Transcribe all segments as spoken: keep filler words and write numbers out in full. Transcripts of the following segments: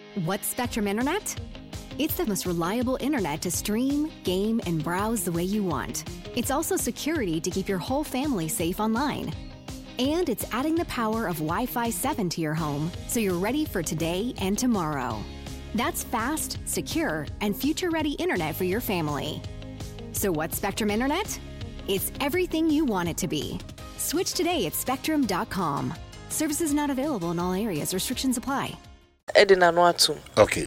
What's Spectrum Internet? It's the most reliable internet to stream, game, and browse the way you want. It's also security to keep your whole family safe online. And it's adding the power of Wi-Fi seven to your home so you're ready for today and tomorrow. That's fast, secure, and future-ready internet for your family. So what's Spectrum Internet? It's everything you want it to be. Switch today at spectrum dot com. Services not available in all areas. Restrictions apply. Edina Noatu. Okay.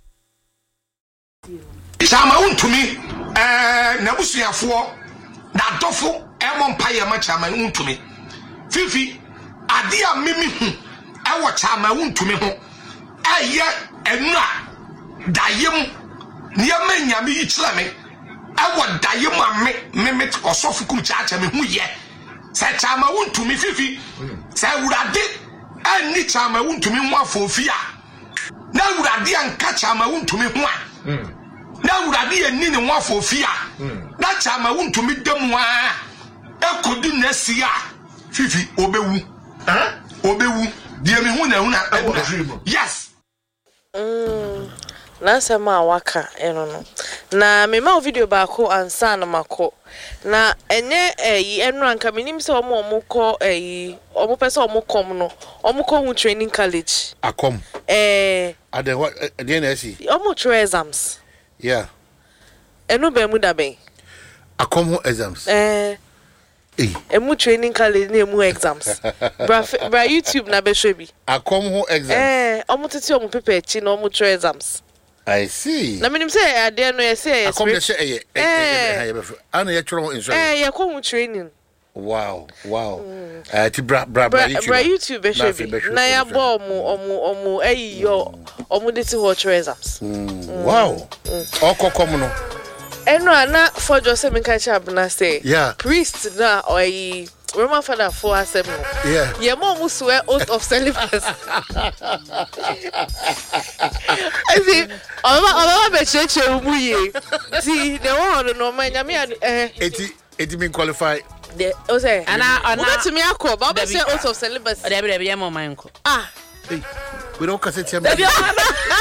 Chama untumi eh na busuafo na dofo emon paye ma chama untumi. Fifi ade a mimi hu e wo chama untumi ho eye enu a dayem niam nyame yi kire me e wo dayem a me me osofu kum chacha me hu ye se chama untumi fifi se wurade ani chama untumi ho afofi a na wurade anka chama untumi ho a na wurade ani ne ho afofi a na chama untumi demu a ekodi nasi a fifi obewu eh obewu die me hu na hu na yes mm na sema waka eno no na me ma video ba ko ansa na mako na enye eyi enu anka menim se omo omo ko eyi omo pese omo kom no omo ko hu training college akom eh ade what the N S C omo try exams yeah enu be mu da ben akom ho exams eh eh emu training college na emu exams bra bra YouTube na be hwebi akom ho exams eh omo tete omo paper chi na omo try exams. I see. Na minim say ade no ye say akom de say eh eh ana ye tworo insurance eh ye ko hu training. Wow, wow. Eh ti bra bra bra YouTube. Bra YouTube be hwebi na ya bo omo omo omo ayi yo omo de ti ho try exams. Wow. Okokom no. Eno ana for Joseph Minkacha Abna say yeah. Priest na oyi Roman father for asem no. Yeah. Ye mo mu swear oath of celibacy. I see Oba Oba be cheche mu ye. See the one no man nyame eh eti eti mean qualify. The o say ana ana to me akọ ba be say oath of celibacy. O dey be dey be mo man ko. Ah. Hey. We don't cassette him.